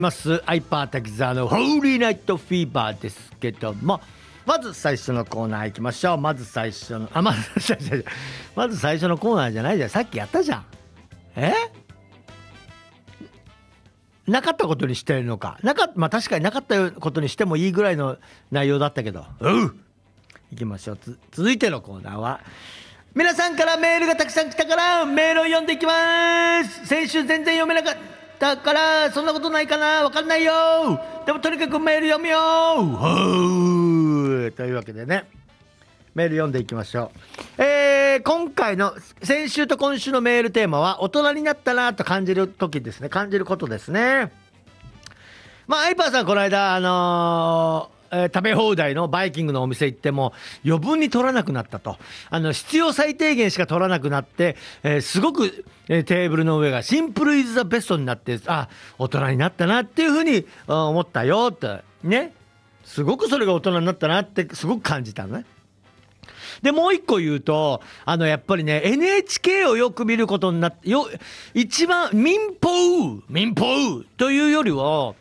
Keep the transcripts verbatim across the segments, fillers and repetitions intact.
ますアイパー滝沢のホーリーナイトフィーバーですけども、まず最初のコーナー行きましょう。まず最初のあまずまず最初のコーナーじゃないじゃん。さっきやったじゃん。えなかったことにしてるのかなか、まあ確かになかったことにしてもいいぐらいの内容だったけど、うん行きましょう。つ続いてのコーナーは、皆さんからメールがたくさん来たからメールを読んでいきます。先週全然読めなかったからそんなことないかな、わかんないよ。でもとにかくメール読みようというわけでね、メール読んでいきましょう。えー、今回の先週と今週のメールテーマは大人になったなと感じる時ですね。感じることですね。まあアイパーさんこの間あのーえー、食べ放題のバイキングのお店行っても余分に取らなくなったと、あの必要最低限しか取らなくなって、えー、すごく、えー、テーブルの上がシンプルイズザベストになって、あ大人になったなっていうふうに思ったよってね。すごくそれが大人になったなってすごく感じたのね。でもう一個言うと、あのやっぱりね エヌエイチケー をよく見ることになってよ、一番民放民放というよりは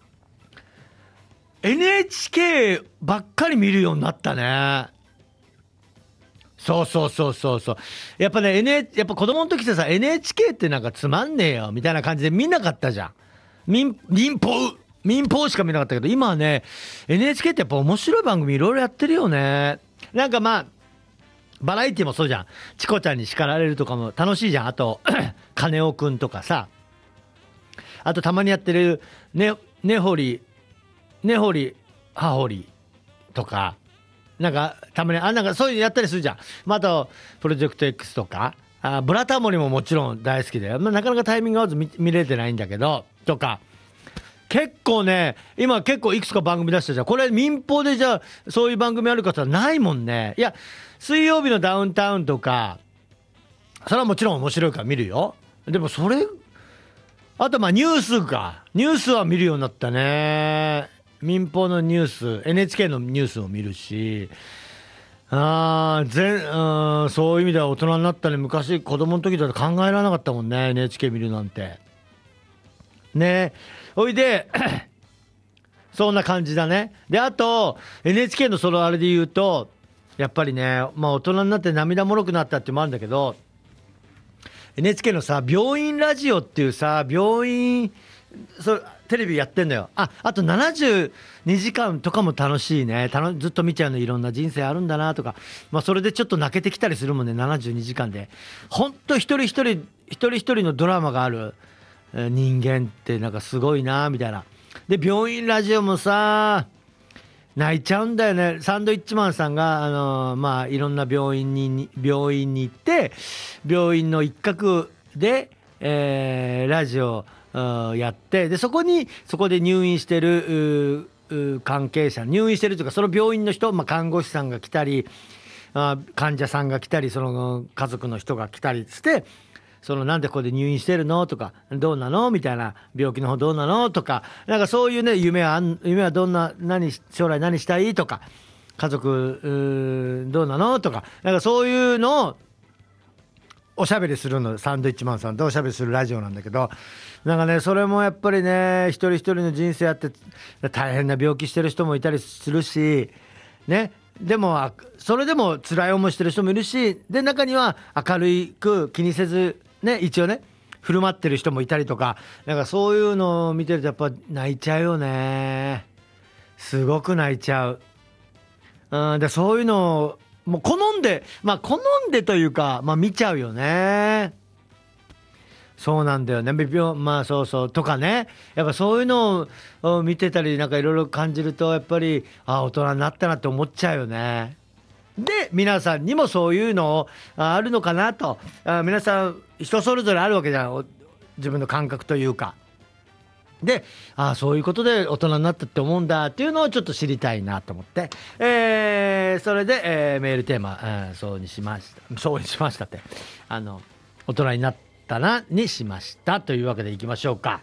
エヌエイチケー ばっかり見るようになったね。そうそうそうそうそう。やっぱね エヌエイチ やっぱ子供の時ってさ エヌエイチケー ってなんかつまんねえよみたいな感じで見なかったじゃん。民民放民放しか見なかったけど、今はね エヌエイチケー ってやっぱ面白い番組いろいろやってるよね。なんかまあバラエティもそうじゃん。チコちゃんに叱られるとかも楽しいじゃん。あと金尾くんとかさ、あとたまにやってるねねほりねほりはほりとか、なんかたまにあなんかそういうのやったりするじゃん。まあ、あとプロジェクト X とか、あブラタモリももちろん大好きで、まあ、なかなかタイミング合わず 見, 見れてないんだけどとか、結構ね今結構いくつか番組出したじゃん。これ民放でじゃあそういう番組ある方はないもんね。いや水曜日のダウンタウンとかそれはもちろん面白いから見るよ。でもそれあとまあニュースか、ニュースは見るようになったね。民放のニュース エヌエイチケー のニュースを見るし、あ全あそういう意味では大人になったね。昔子供の時だと考えられなかったもんね エヌエイチケー 見るなんてね。おいでそんな感じだね。であと エヌエイチケー のそのあれで言うとやっぱりね、まあ大人になって涙もろくなったってもあるんだけど、 エヌエイチケー のさ病院ラジオっていうさ病院そテレビやってんだよ。ああとななじゅうにじかんとかも楽しいね。たのずっと見ちゃうの、いろんな人生あるんだなとか、まあそれでちょっと泣けてきたりするもんね。ななじゅうにじかんでほんと一人一人一人一人のドラマがある人間ってなんかすごいなみたいな。で病院ラジオもさ泣いちゃうんだよね。サンドイッチマンさんがあのー、まあいろんな病院に病院に行って病院の一角で、えー、ラジオやって、でそこにそこで入院してる関係者、入院してるというかその病院の人、まあ、看護師さんが来たりあ患者さんが来たりその家族の人が来たりして、そのなんでここで入院してるのとかどうなのみたいな、病気の方どうなのとか、なんかそういうね、夢は夢はどんな何将来何したいとか、家族どうなのとか、なんかそういうのをおしゃべりするの。サンドイッチマンさんとおしゃべりするラジオなんだけど、なんかねそれもやっぱりね一人一人の人生あって大変な病気してる人もいたりするしね。でもそれでも辛い思いしてる人もいるし、で中には明るく気にせずね一応ね振る舞ってる人もいたりとか、なんかそういうのを見てるとやっぱ泣いちゃうよね。すごく泣いちゃう。うんでそういうのをもう好んでまあ好んでというかまあ見ちゃうよね。そうなんだよね。まあそうそうとかね、やっぱそういうのを見てたりなんかいろいろ感じるとやっぱりあ大人になったなって思っちゃうよね。で皆さんにもそういうのあるのかなと、あ皆さん人それぞれあるわけじゃん、自分の感覚というかで、あそういうことで大人になったって思うんだっていうのをちょっと知りたいなと思って、えー、それで、えー、メールテーマ、うん、そうにしましたそうにしましたってあの大人になっただなにしましたというわけでいきましょうか。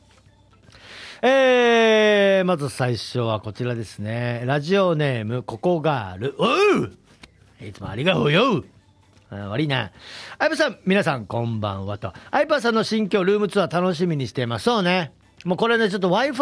えー、まず最初はこちらですね。ラジオネームココガール。おういつもありがとうよ。悪いな。相葉さん皆さんこんばんはと。相葉さんの新居ルームツアー楽しみにしています。そうね、 もうこれねちょっと Wi-Fi